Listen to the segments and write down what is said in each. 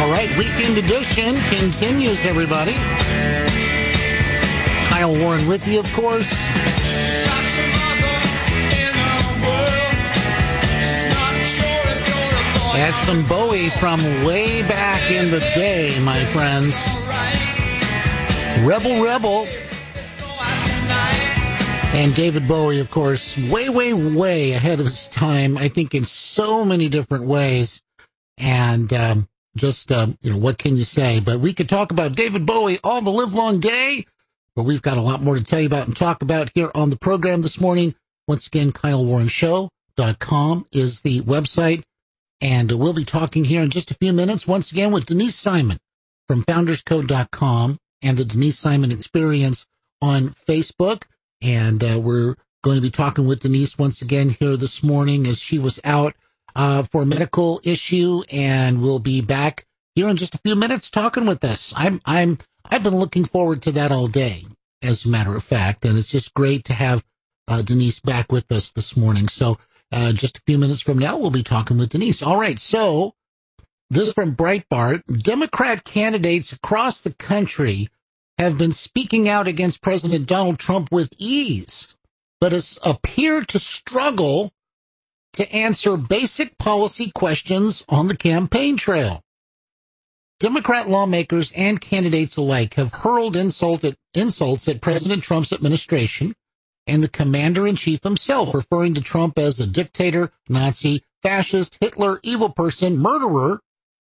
All right, weekend edition continues, everybody. Kyle Warren with you, of course. That's some Bowie from way back in the day, my friends. Rebel Rebel. And David Bowie, of course, way, way, way ahead of his time, I think in so many different ways. And what can you say? But we could talk about David Bowie all the livelong day. But we've got a lot more to tell you about and talk about here on the program this morning. Once again, KyleWarrenShow.com is the website. And we'll be talking here in just a few minutes, once again, with Denise Simon from FoundersCode.com and the Denise Simon Experience on Facebook. And we're going to be talking with Denise once again here this morning as she was out for a medical issue, and we'll be back here in just a few minutes talking with us. I've been looking forward to that all day, as a matter of fact, and it's just great to have Denise back with us this morning. So just a few minutes from now, we'll be talking with Denise. All right, so this is from Breitbart. Democrat candidates across the country have been speaking out against President Donald Trump with ease, but appear to struggle to answer basic policy questions on the campaign trail. Democrat lawmakers and candidates alike have hurled insults at President Trump's administration and the commander-in-chief himself, referring to Trump as a dictator, Nazi, fascist, Hitler, evil person, murderer,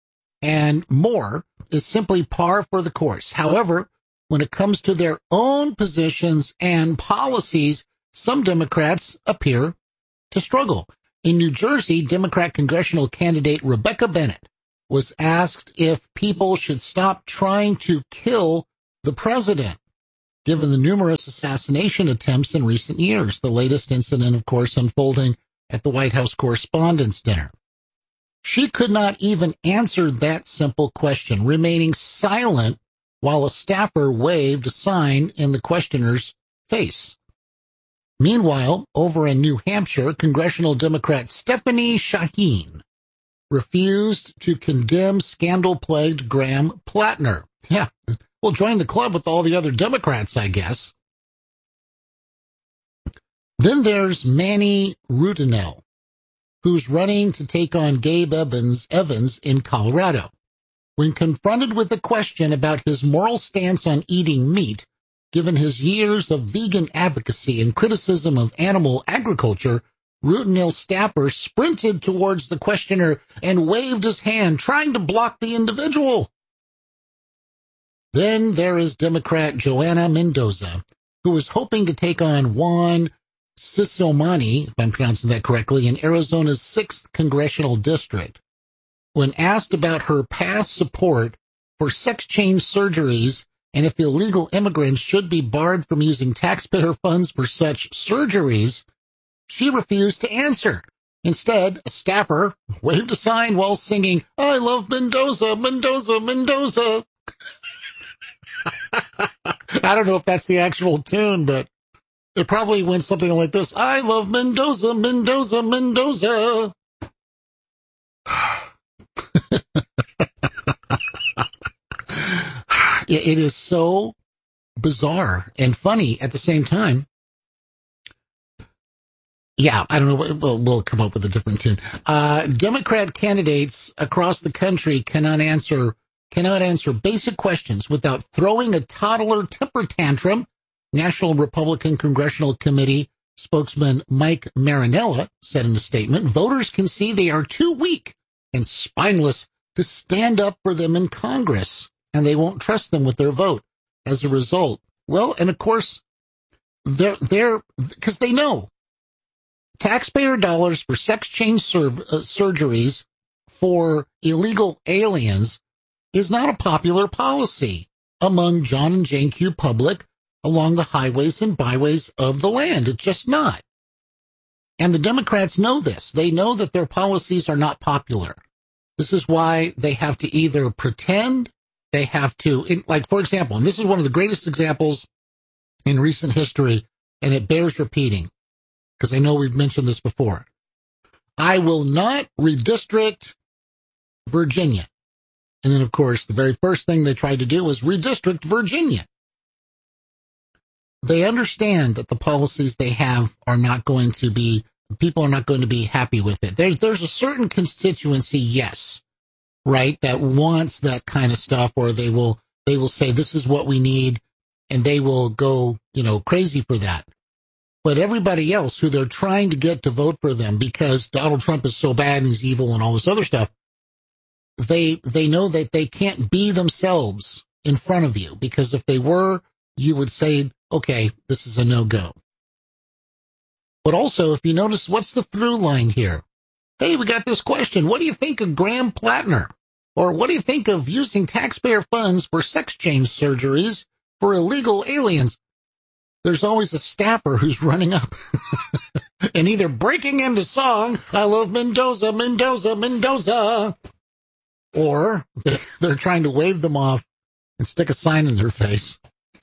and more is simply par for the course. However, when it comes to their own positions and policies, some Democrats appear to struggle. In New Jersey, Democrat congressional candidate Rebecca Bennett was asked if people should stop trying to kill the president, given the numerous assassination attempts in recent years, the latest incident, of course, unfolding at the White House Correspondents' Dinner. She could not even answer that simple question, remaining silent while a staffer waved a sign in the questioner's face. Meanwhile, over in New Hampshire, congressional Democrat Stephanie Shaheen refused to condemn scandal-plagued Graham Plattner. Yeah, we'll join the club with all the other Democrats, I guess. Then there's Manny Rutinel, who's running to take on Gabe Evans in Colorado. When confronted with a question about his moral stance on eating meat, given his years of vegan advocacy and criticism of animal agriculture, Rutinel's staffer sprinted towards the questioner and waved his hand, trying to block the individual. Then there is Democrat Joanna Mendoza, who is hoping to take on Juan Cisomani, if I'm pronouncing that correctly, in Arizona's 6th congressional district. When asked about her past support for sex change surgeries and if illegal immigrants should be barred from using taxpayer funds for such surgeries, she refused to answer. Instead, a staffer waved a sign while singing, "I love Mendoza, Mendoza, Mendoza." I don't know if that's the actual tune, but it probably went something like this. "I love Mendoza, Mendoza, Mendoza." It is so bizarre and funny at the same time. Yeah, I don't know. We'll come up with a different tune. Democrat candidates across the country cannot answer basic questions without throwing a toddler temper tantrum. National Republican Congressional Committee spokesman Mike Marinella said in a statement, voters can see they are too weak and spineless to stand up for them in Congress, and they won't trust them with their vote. As a result, well, and of course, they're because they know taxpayer dollars for sex change surgeries for illegal aliens is not a popular policy among John and Jane Q. public along the highways and byways of the land. It's just not. And the Democrats know this. They know that their policies are not popular. This is why they have to either pretend, they have to, like, for example, and this is one of the greatest examples in recent history, and it bears repeating, because I know we've mentioned this before. I will not redistrict Virginia. And then, of course, the very first thing they tried to do was redistrict Virginia. They understand that the policies they have are not going to be, people are not going to be happy with it. There's a certain constituency, yes, right, that wants that kind of stuff, or they will say this is what we need, and they will go, crazy for that. But everybody else who they're trying to get to vote for them because Donald Trump is so bad and he's evil and all this other stuff, they know that they can't be themselves in front of you, because if they were, you would say, okay, this is a no-go. But also, if you notice, what's the through line here? Hey, we got this question. What do you think of Graham Plattner? Or what do you think of using taxpayer funds for sex change surgeries for illegal aliens? There's always a staffer who's running up and either breaking into song, I love Mendoza, Mendoza, Mendoza, or they're trying to wave them off and stick a sign in their face.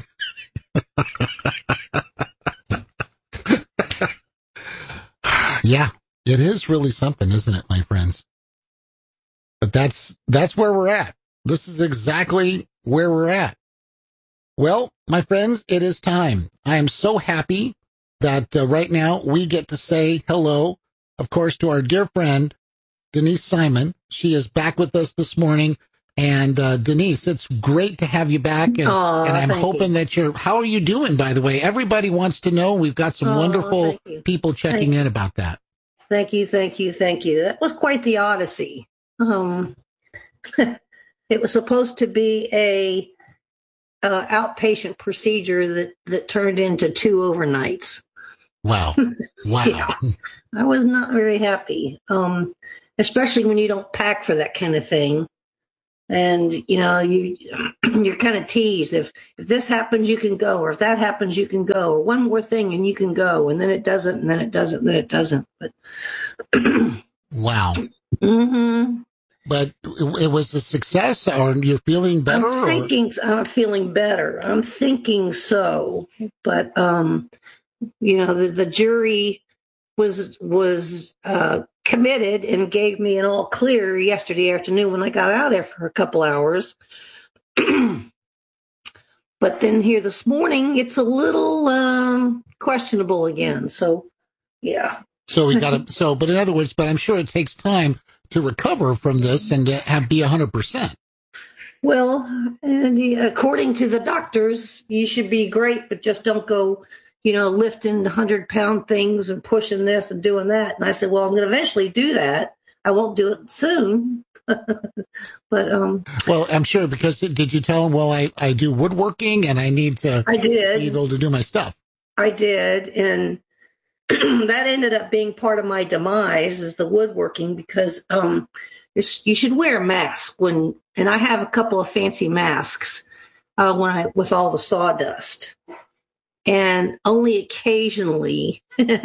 Yeah, it is really something, isn't it, my friends? But that's where we're at. This is exactly where we're at. Well, my friends, it is time. I am so happy that right now we get to say hello, of course, to our dear friend, Denise Simon. She is back with us this morning. And Denise, it's great to have you back. And I'm hoping that how are you doing, by the way? Everybody wants to know. We've got some wonderful people checking in about that. Thank you. That was quite the odyssey. It was supposed to be a outpatient procedure that turned into 2 overnights. Wow. Yeah, I was not very happy, especially when you don't pack for that kind of thing. And, you're kind of teased. If this happens, you can go, or if that happens, you can go, or one more thing and you can go. And then it doesn't, and then it doesn't, and then it doesn't. But wow. Mm-hmm. But it was a success, or you're feeling better? I'm feeling better. I'm thinking so. But, the jury was committed and gave me an all clear yesterday afternoon when I got out of there for a couple hours. But then here this morning, it's a little questionable again. So, yeah. So but in other words, but I'm sure it takes time to recover from this and to be 100%. Well, according to the doctors, you should be great, but just don't go, lifting 100-pound things and pushing this and doing that. And I said, well, I'm going to eventually do that. I won't do it soon. But well, I'm sure, because did you tell him, well, I do woodworking and I need to be able to do my stuff? I did. And that ended up being part of my demise, is the woodworking, because you should wear a mask and I have a couple of fancy masks with all the sawdust. And only occasionally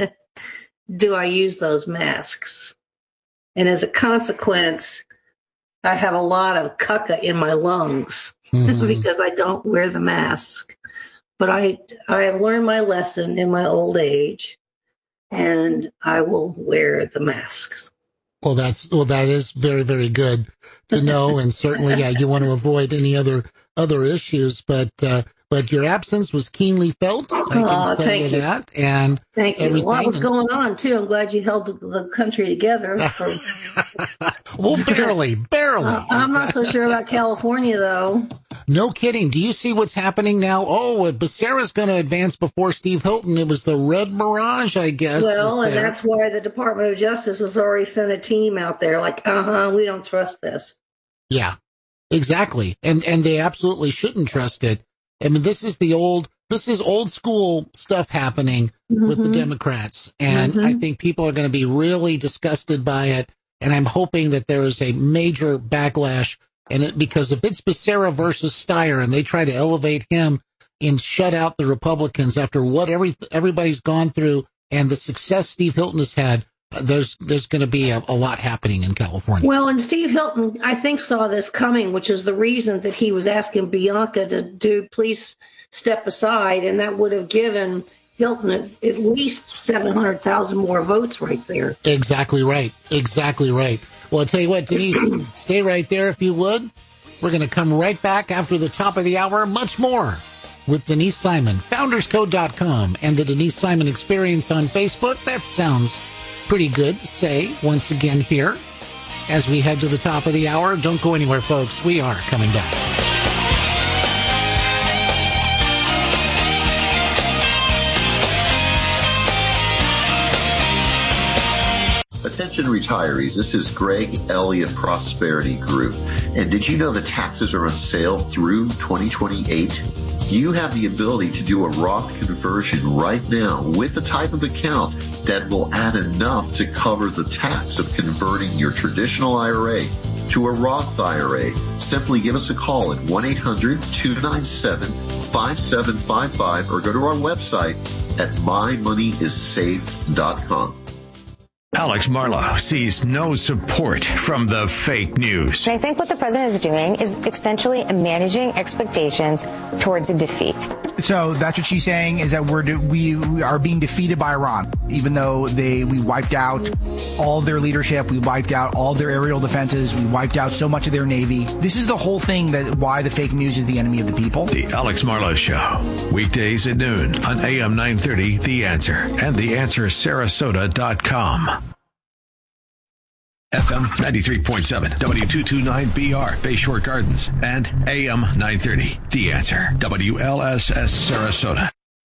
do I use those masks. And as a consequence, I have a lot of caca in my lungs because I don't wear the mask. But I have learned my lesson in my old age, and I will wear the masks. Well, that is very, very good to know. And certainly, you want to avoid any other issues, but your absence was keenly felt. I can tell you that. And thank you. A lot was going on too. I'm glad you held the country together. Well, barely. I'm not so sure about California, though. No kidding. Do you see what's happening now? Oh, Becerra's going to advance before Steve Hilton. It was the Red Mirage, I guess. Well, and that's why the Department of Justice has already sent a team out there like, we don't trust this. Yeah, exactly. And they absolutely shouldn't trust it. I mean, this is old school stuff happening with the Democrats. And I think people are going to be really disgusted by it. And I'm hoping that there is a major backlash. And because if it's Becerra versus Steyer and they try to elevate him and shut out the Republicans after what everybody's gone through and the success Steve Hilton has had, there's going to be a lot happening in California. Well, and Steve Hilton, I think, saw this coming, which is the reason that he was asking Bianca to please step aside. And that would have given Hilton at least 700,000 more votes right there. Exactly right. Well, I'll tell you what, Denise, stay right there if you would. We're going to come right back after the top of the hour. Much more with Denise Simon, founderscode.com, and the Denise Simon Experience on Facebook. That sounds pretty good to say once again here as we head to the top of the hour. Don't go anywhere, folks. We are coming back. Attention retirees, this is Greg Elliott Prosperity Group. And did you know the taxes are on sale through 2028? You have the ability to do a Roth conversion right now with the type of account that will add enough to cover the tax of converting your traditional IRA to a Roth IRA. Simply give us a call at 1-800-297-5755 or go to our website at mymoneyissaved.com. Alex Marlow sees no support from the fake news. I think what the president is doing is essentially managing expectations towards a defeat. So that's what she's saying, is that we are being defeated by Iran, even though we wiped out all their leadership, we wiped out all their aerial defenses, we wiped out so much of their navy. This is the whole thing, that why the fake news is the enemy of the people. The Alex Marlow Show, weekdays at noon on AM 930, The Answer, and TheAnswerSarasota.com. FM 93.7, W229BR, Bayshore Gardens, and AM 930, The Answer, WLSS Sarasota.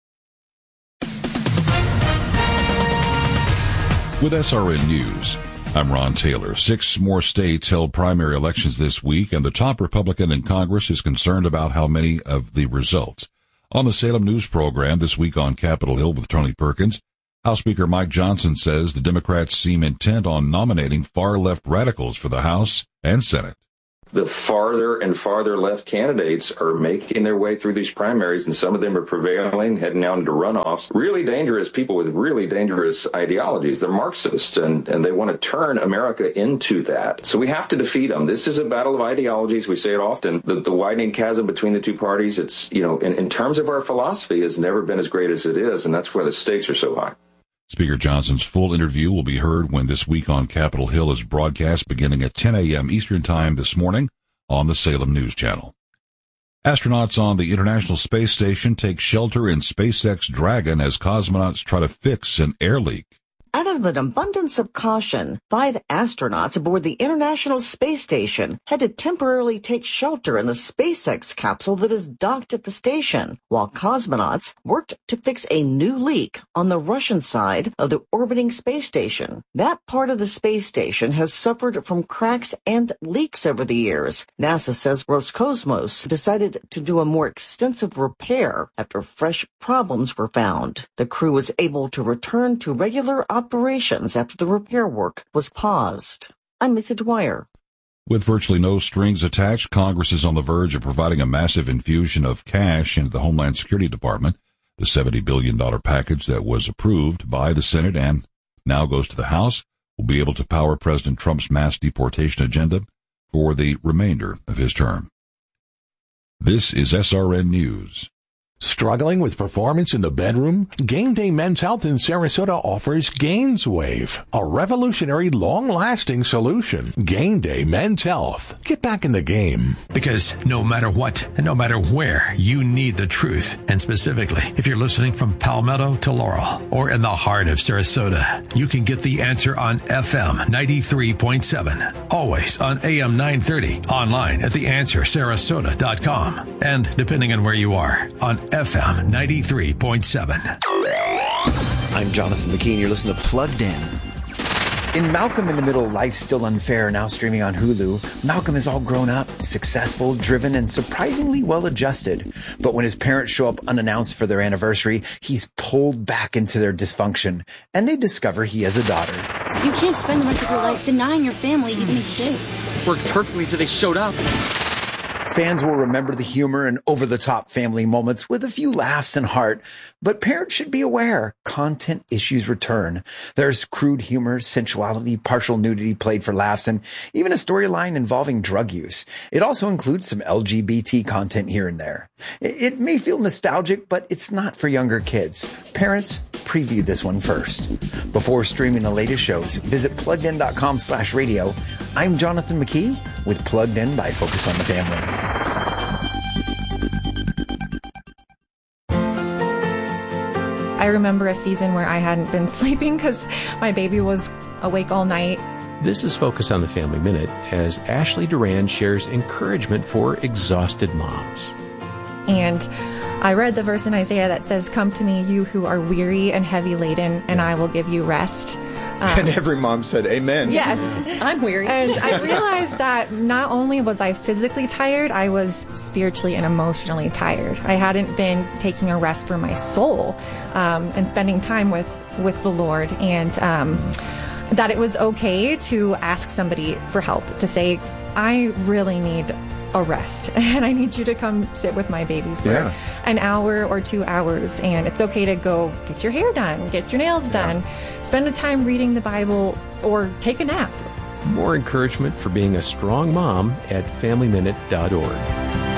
With SRN News, I'm Ron Taylor. 6 more states held primary elections this week, and the top Republican in Congress is concerned about how many of the results. On the Salem News program this week on Capitol Hill with Tony Perkins, House Speaker Mike Johnson says the Democrats seem intent on nominating far-left radicals for the House and Senate. The farther and farther left candidates are making their way through these primaries, and some of them are prevailing, heading out into runoffs. Really dangerous people with really dangerous ideologies. They're Marxists, and they want to turn America into that. So we have to defeat them. This is a battle of ideologies. We say it often. The widening chasm between the two parties, it's, in terms of our philosophy, has never been as great as it is, and that's where the stakes are so high. Speaker Johnson's full interview will be heard when This Week on Capitol Hill is broadcast beginning at 10 a.m. Eastern Time this morning on the Salem News Channel. Astronauts on the International Space Station take shelter in SpaceX Dragon as cosmonauts try to fix an air leak. Out of an abundance of caution, 5 astronauts aboard the International Space Station had to temporarily take shelter in the SpaceX capsule that is docked at the station, while cosmonauts worked to fix a new leak on the Russian side of the orbiting space station. That part of the space station has suffered from cracks and leaks over the years. NASA says Roscosmos decided to do a more extensive repair after fresh problems were found. The crew was able to return to regular operations after the repair work was paused. I'm Lisa Dwyer. With virtually no strings attached, Congress is on the verge of providing a massive infusion of cash into the Homeland Security Department. The $70 billion package that was approved by the Senate and now goes to the House will be able to power President Trump's mass deportation agenda for the remainder of his term. This is SRN News. Struggling with performance in the bedroom? Game Day Men's Health in Sarasota offers GainsWave, a revolutionary, long-lasting solution. Game Day Men's Health. Get back in the game. Because no matter what and no matter where, you need the truth. And specifically, if you're listening from Palmetto to Laurel or in the heart of Sarasota, you can get the answer on FM 93.7. Always on AM 930. Online at TheAnswerSarasota.com. And depending on where you are, on FM 93.7. I'm Jonathan McKean. You're listening to Plugged In. In Malcolm in the Middle, Life's Still Unfair, now streaming on Hulu, Malcolm is all grown up, successful, driven, and surprisingly well-adjusted. But when his parents show up unannounced for their anniversary, he's pulled back into their dysfunction, and they discover he has a daughter. You can't spend the rest of your life denying your family even exists. Worked perfectly till they showed up. Fans will remember the humor and over-the-top family moments with a few laughs and heart, but parents should be aware content issues return. There's crude humor, sensuality, partial nudity played for laughs, and even a storyline involving drug use. It also includes some LGBT content here and there. It may feel nostalgic, but it's not for younger kids. Parents, preview this one first. Before streaming the latest shows, visit pluggedin.com/radio I'm Jonathan McKee with Plugged In by Focus on the Family. I remember a season where I hadn't been sleeping because my baby was awake all night. This is Focus on the Family Minute as Ashley Duran shares encouragement for exhausted moms. And I read the verse in Isaiah that says, "Come to me, you who are weary and heavy laden, and I will give you rest." And every mom said, amen. Yes. I'm weary. And I realized that not only was I physically tired, I was spiritually and emotionally tired. I hadn't been taking a rest for my soul and spending time with the Lord. And that it was okay to ask somebody for help, to say, I really need a rest and I need you to come sit with my baby for an hour or 2 hours. And it's okay to go get your hair done, get your nails done, spend a time reading the Bible, or take a nap. More encouragement for being a strong mom at FamilyMinute.org.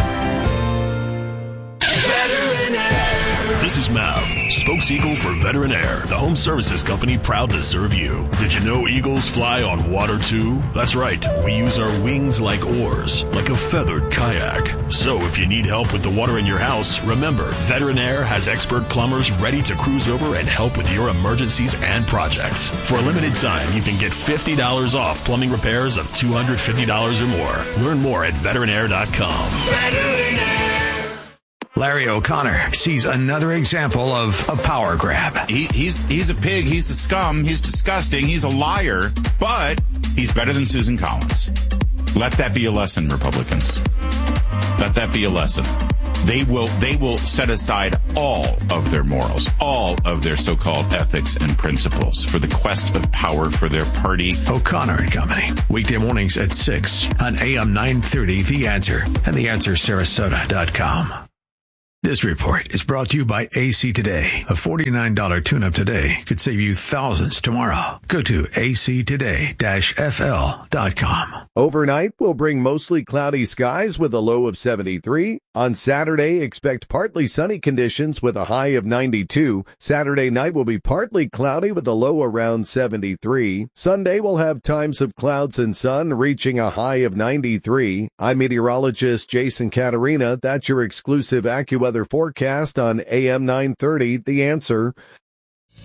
This is Mav, spokes eagle for Veteran Air, the home services company proud to serve you. Did you know eagles fly on water too? That's right, we use our wings like oars, like a feathered kayak. So if you need help with the water in your house, remember, Veteran Air has expert plumbers ready to cruise over and help with your emergencies and projects. For a limited time, you can get $50 off plumbing repairs of $250 or more. Learn more at veteranair.com. Veteran Air. Larry O'Connor sees another example of a power grab. He's a pig. He's a scum. He's disgusting. He's a liar. But he's better than Susan Collins. Let that be a lesson, Republicans. Let that be a lesson. They will set aside all of their morals, all of their so-called ethics and principles for the quest of power for their party. O'Connor and Company. Weekday mornings at 6 on AM 930, The Answer, and theanswersarasota.com. This report is brought to you by AC Today. A $49 tune-up today could save you thousands tomorrow. Go to actoday-fl.com. Overnight will bring mostly cloudy skies with a low of 73. On Saturday, expect partly sunny conditions with a high of 92. Saturday night will be partly cloudy with a low around 73. Sunday will have times of clouds and sun reaching a high of 93. I'm meteorologist Jason Caterina. That's your exclusive AccuWeather forecast on AM 930, The Answer.